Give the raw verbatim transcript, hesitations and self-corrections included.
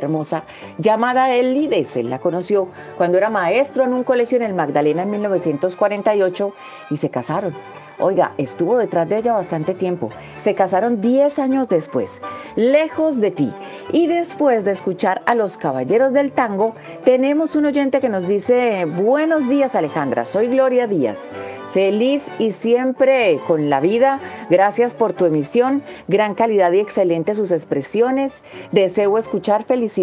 hermosa llamada Elides. Él la conoció cuando era maestro en un colegio en el Magdalena en mil novecientos cuarenta y ocho y se casaron. Oiga, estuvo detrás de ella bastante tiempo. Se casaron diez años después, Lejos de ti. Y después de escuchar a los Caballeros del Tango, tenemos un oyente que nos dice: buenos días, Alejandra, soy Gloria Díaz. Feliz y siempre con la vida. Gracias por tu emisión. Gran calidad y excelente sus expresiones. Deseo escuchar felicidad.